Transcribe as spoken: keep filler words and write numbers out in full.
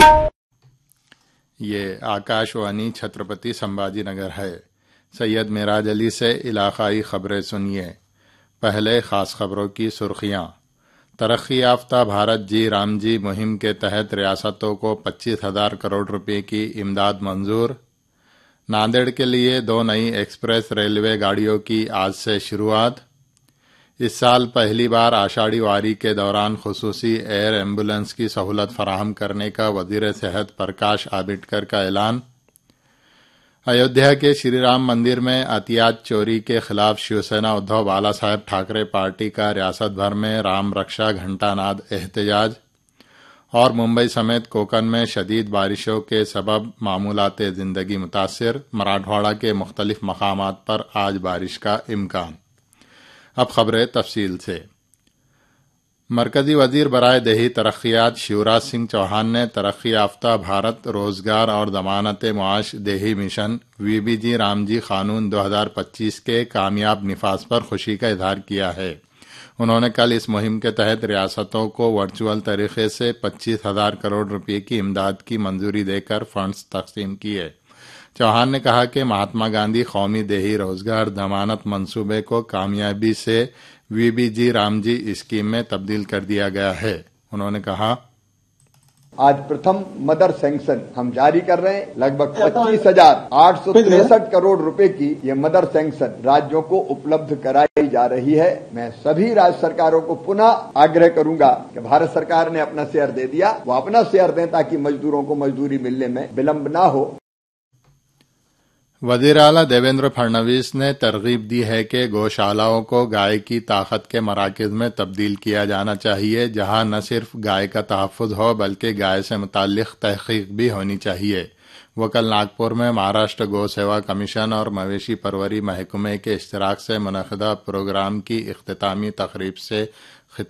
یہ آکاش وانی چھترپتی سمبھاجی نگر ہے۔ سید معراج علی سے علاقائی خبریں سنیے۔ پہلے خاص خبروں کی سرخیاں۔ ترقی یافتہ بھارت جی رام جی مہم کے تحت ریاستوں کو پچیس ہزار کروڑ روپے کی امداد منظور۔ ناندیڑ کے لیے دو نئی ایکسپریس ریلوے گاڑیوں کی آج سے شروعات۔ اس سال پہلی بار آشاڑھی واری کے دوران خصوصی ایئر ایمبولینس کی سہولت فراہم کرنے کا وزیر صحت پرکاش آمبیڈکر کا اعلان۔ ایودھیا کے شری رام مندر میں عطیات چوری کے خلاف شیو سینا ادھو بالا صاحب ٹھاکرے پارٹی کا ریاست بھر میں رام رکشا گھنٹا ناد احتجاج۔ اور ممبئی سمیت کوکن میں شدید بارشوں کے سبب معمولات زندگی متاثر، مراٹھواڑہ کے مختلف مقامات پر آج بارش کا امکان۔ اب خبریں تفصیل سے۔ مرکزی وزیر برائے دیہی ترقیات شیوراج سنگھ چوہان نے ترقی یافتہ بھارت روزگار اور ضمانت معاش دیہی مشن وی بی جی رام جی قانون دو ہزار پچیس کے کامیاب نفاذ پر خوشی کا اظہار کیا ہے۔ انہوں نے کل اس مہم کے تحت ریاستوں کو ورچوئل طریقے سے پچیس ہزار کروڑ روپے کی امداد کی منظوری دے کر فنڈز تقسیم کیے۔ چوہان نے کہا کہ مہاتما گاندھی قومی دیہی روزگار ضمانت منصوبے کو کامیابی سے وی بی جی رام جی اسکیم میں تبدیل کر دیا گیا ہے۔ انہوں نے کہا، آج پرتھم مدر سینکشن ہم جاری کر رہے ہیں۔ لگ بھگ پچیس ہزار آٹھ سو تریسٹھ کروڑ روپے کی یہ مدر سینکشن راجیوں کو اپلبدھ کرائی جا رہی ہے۔ میں سبھی راج سرکاروں کو پنہ آگرہ کروں گا کہ بھارت سرکار نے اپنا شیئر دے دیا، وہ اپنا شیئر دیں تاکہ مزدوروں کو مزدوری ملنے میں ولمب نہ ہو۔ وزیر اعلیٰ دیویندر پھڑنویس نے ترغیب دی ہے کہ گوشالاؤں کو گائے کی طاقت کے مراکز میں تبدیل کیا جانا چاہیے، جہاں نہ صرف گائے کا تحفظ ہو بلکہ گائے سے متعلق تحقیق بھی ہونی چاہیے۔ وہ کل ناگپور میں مہاراشٹر گو سیوا کمیشن اور مویشی پروری محکمے کے اشتراک سے منعقدہ پروگرام کی اختتامی تقریب سے